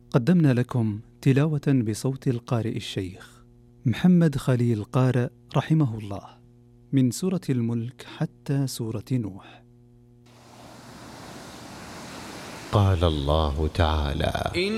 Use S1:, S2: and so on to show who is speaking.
S1: قدمنا لكم تلاوة بصوت القارئ الشيخ محمد خليل قارئ رحمه الله من سورة الملك حتى سورة نوح.
S2: قال الله تعالى: